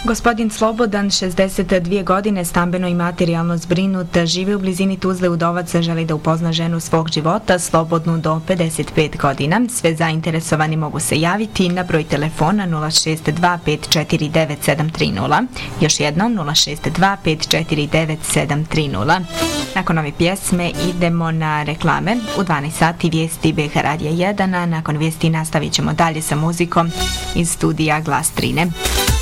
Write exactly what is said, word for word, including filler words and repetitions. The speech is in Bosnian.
Gospodin Slobodan, šezdeset dvije godine, stambeno i materijalno zbrinut, živi u blizini Tuzle Udovac, želi da upozna ženu svog života, slobodnu do pedeset pet godina. Sve zainteresovani mogu se javiti na broj telefona nula šest dva pet četiri devet sedam tri nula. Još jednom nula šest dva pet četiri devet sedam tri nula. Nakon ove pjesme idemo na reklame. U dvanaest sati vijesti B H Radija jedan, a nakon vijesti nastavit ćemo dalje sa muzikom iz studija Glas Trine.